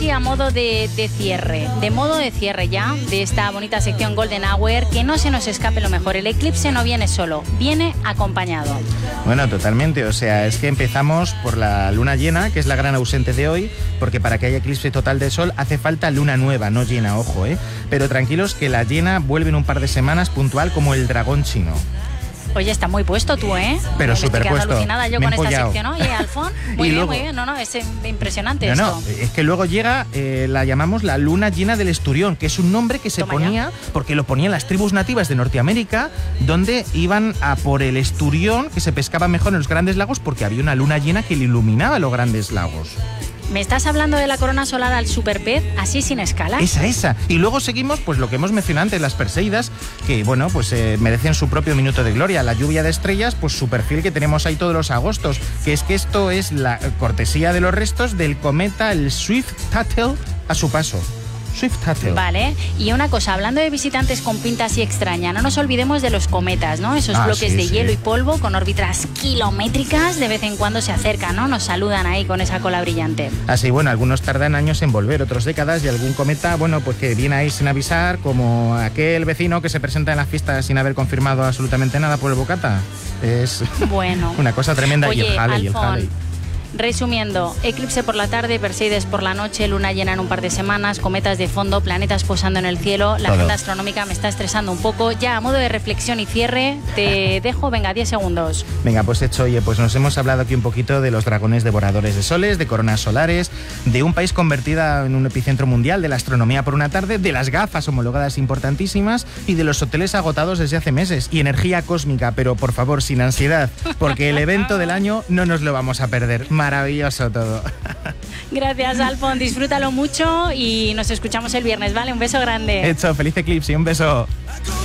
casi a modo de cierre, ya, de esta bonita sección Golden Hour, que no se nos escape lo mejor. El eclipse no viene solo, viene acompañado. Bueno, totalmente. O sea, es que empezamos por la luna llena, que es la gran ausente de hoy, porque para que haya eclipse total de sol hace falta luna nueva, no llena, ojo, ¿eh? Pero tranquilos que la llena vuelve en un par de semanas puntual como el dragón chino. Oye, está muy puesto tú, ¿eh? Pero súper puesto. Me alucinada yo con esta sección, ¿no? Oye, Alfón, muy bien. No, es impresionante esto. No, es que luego llega, la llamamos la luna llena del Esturión, que es un nombre que se ponía, porque lo ponían las tribus nativas de Norteamérica, donde iban a por el esturión, que se pescaba mejor en los grandes lagos, porque había una luna llena que iluminaba los grandes lagos. ¿Me estás hablando de la corona solar al superpez, así sin escala? Esa. Y luego seguimos, pues lo que hemos mencionado antes, las Perseidas, que bueno, pues merecen su propio minuto de gloria. La lluvia de estrellas, pues su perfil que tenemos ahí todos los agostos, que es que esto es la cortesía de los restos del cometa, el Swift-Tuttle, a su paso. Swift-Tuttle. Vale, y una cosa, hablando de visitantes con pinta así extraña, no nos olvidemos de los cometas, ¿no? Esos bloques de hielo y polvo con órbitas kilométricas de vez en cuando se acercan, ¿no? Nos saludan ahí con esa cola brillante. Así, bueno, algunos tardan años en volver, otros décadas, y algún cometa, bueno, pues que viene ahí sin avisar, como aquel vecino que se presenta en las fiestas sin haber confirmado absolutamente nada por el bocata. Es una cosa tremenda. Oye, y el Halley. Resumiendo, eclipse por la tarde, Perseides por la noche, luna llena en un par de semanas, cometas de fondo, planetas posando en el cielo. La agenda astronómica me está estresando un poco. Ya, a modo de reflexión y cierre, te dejo, venga, 10 segundos. Venga, pues hecho. Oye, pues nos hemos hablado aquí un poquito de los dragones devoradores de soles, de coronas solares, de un país convertido en un epicentro mundial de la astronomía por una tarde, de las gafas homologadas importantísimas y de los hoteles agotados desde hace meses. Y energía cósmica, pero por favor, sin ansiedad, porque el evento del año no nos lo vamos a perder. Maravilloso todo. Gracias, Alfon. Disfrútalo mucho y nos escuchamos el viernes, ¿vale? Un beso grande. Hecho, feliz eclipse y un beso.